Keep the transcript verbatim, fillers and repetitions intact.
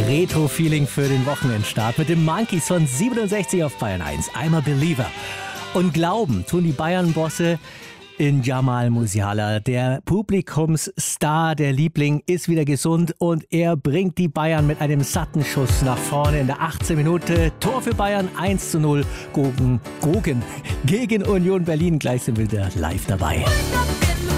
Retro-Feeling für den Wochenendstart mit dem Monkeys von siebenundsechzig auf Bayern eins. I'm a Believer. Und glauben tun die Bayern-Bosse in Jamal Musiala. Der Publikumsstar, der Liebling, ist wieder gesund und er bringt die Bayern mit einem satten Schuss nach vorne in der achtzehnten Minute. Tor für Bayern, eins zu null gegen, gegen, gegen Union Berlin. Gleich sind wir wieder live dabei.